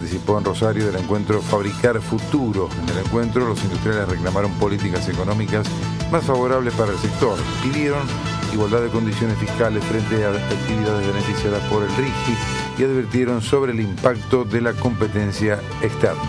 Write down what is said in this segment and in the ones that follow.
participó en Rosario del encuentro Fabricar Futuro. En el encuentro, los industriales reclamaron políticas económicas más favorables para el sector. Pidieron igualdad de condiciones fiscales frente a actividades beneficiadas por el RIGI y advirtieron sobre el impacto de la competencia externa.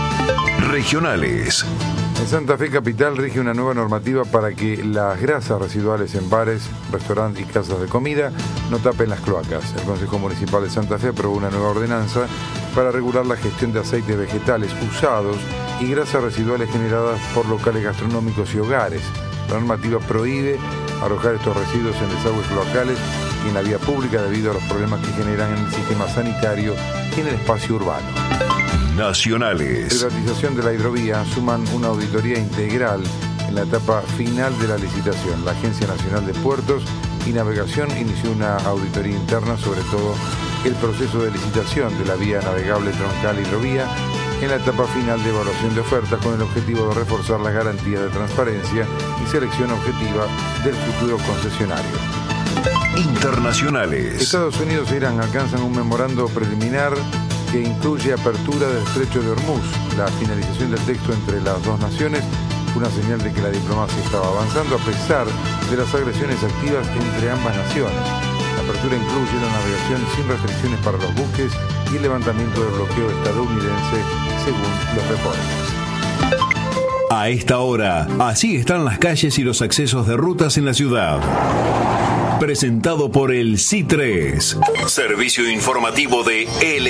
Regionales. En Santa Fe Capital rige una nueva normativa para que las grasas residuales en bares, restaurantes y casas de comida no tapen las cloacas. El Consejo Municipal de Santa Fe aprobó una nueva ordenanza para regular la gestión de aceites vegetales usados y grasas residuales generadas por locales gastronómicos y hogares. La normativa prohíbe arrojar estos residuos en desagües cloacales y en la vía pública debido a los problemas que generan en el sistema sanitario y en el espacio urbano. Nacionales. Privatización de la hidrovía suman una auditoría integral en la etapa final de la licitación. La Agencia Nacional de Puertos y Navegación inició una auditoría interna sobre todo el proceso de licitación de la vía navegable troncal hidrovía en la etapa final de evaluación de ofertas con el objetivo de reforzar las garantías de transparencia y selección objetiva del futuro concesionario. Internacionales. Estados Unidos e Irán alcanzan un memorando preliminar que incluye apertura del estrecho de Hormuz. La finalización del texto entre las dos naciones fue una señal de que la diplomacia estaba avanzando a pesar de las agresiones activas entre ambas naciones. La apertura incluye la navegación sin restricciones para los buques y el levantamiento del bloqueo estadounidense, según los reportes. A esta hora, así están las calles y los accesos de rutas en la ciudad. Presentado por el C3, servicio informativo de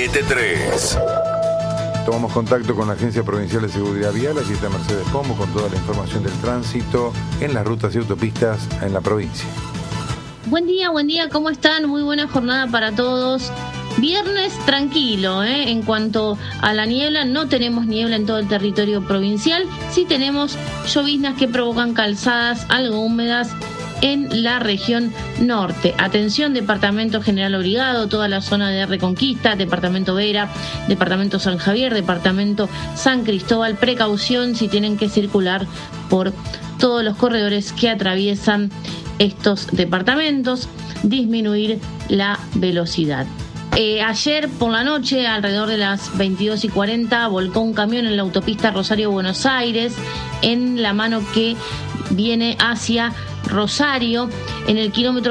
LT3. Tomamos contacto con la Agencia Provincial de Seguridad Vial. Aquí está Mercedes Pombo con toda la información del tránsito en las rutas y autopistas en la provincia. Buen día, ¿cómo están? Muy buena jornada para todos. Viernes tranquilo, En cuanto a la niebla, no tenemos niebla en todo el territorio provincial. Sí tenemos lloviznas que provocan calzadas algo húmedas en la región norte. Atención, Departamento General Obligado, toda la zona de Reconquista, Departamento Vera, Departamento San Javier, Departamento San Cristóbal. Precaución si tienen que circular por todos los corredores que atraviesan estos departamentos. Disminuir la velocidad. Ayer por la noche, alrededor de las 22:40, volcó un camión en la autopista Rosario-Buenos Aires, en la mano que viene hacia Rosario, en el kilómetro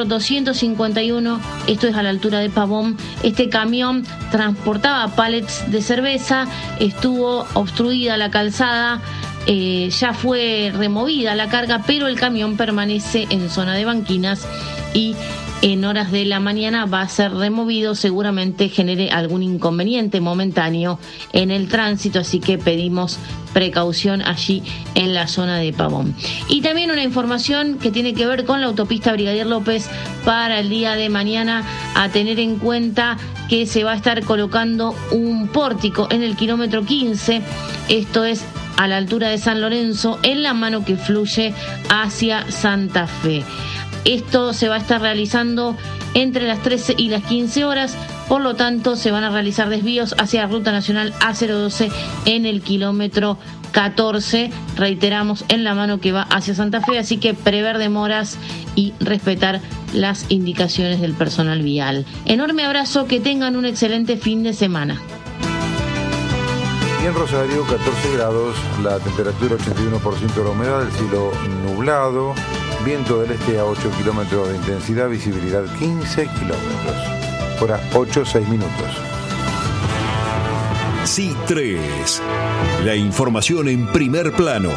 251, esto es a la altura de Pavón. Este camión transportaba pallets de cerveza, estuvo obstruida la calzada, ya fue removida la carga, pero el camión permanece en zona de banquinas y en horas de la mañana va a ser removido, seguramente genere algún inconveniente momentáneo en el tránsito, así que pedimos precaución allí en la zona de Pavón. Y también una información que tiene que ver con la autopista Brigadier López para el día de mañana, a tener en cuenta que se va a estar colocando un pórtico en el kilómetro 15, esto es a la altura de San Lorenzo, en la mano que fluye hacia Santa Fe. Esto se va a estar realizando entre las 13 y las 15 horas, por lo tanto se van a realizar desvíos hacia la Ruta Nacional A012 en el kilómetro 14, reiteramos, en la mano que va hacia Santa Fe, así que prever demoras y respetar las indicaciones del personal vial. Enorme abrazo, que tengan un excelente fin de semana. Y en Rosario, 14 grados, la temperatura 81% de la humedad, el cielo nublado, viento del este a 8 kilómetros de intensidad, visibilidad 15 kilómetros. Hora 8:06. C3, la información en primer plano.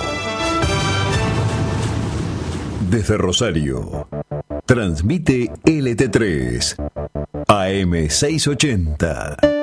Desde Rosario, transmite LT3, AM 680.